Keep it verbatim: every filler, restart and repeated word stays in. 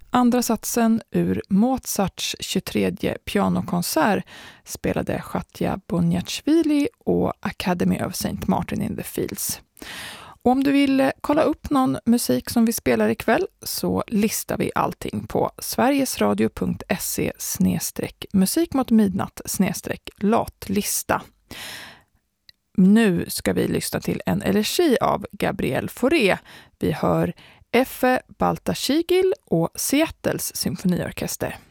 Andra satsen ur Mozarts tjugotredje pianokonsert spelade Chatja Bonjachvili och Academy of Saint Martin in the Fields. Och om du vill kolla upp någon musik som vi spelar ikväll så listar vi allting på sverigesradio punkt se snedstreck musik mot midnatt snedstreck låtlista. Nu ska vi lyssna till en elegi av Gabriel Fauré. Vi hör Effe Baltashigil och Seattles symfoniorkester.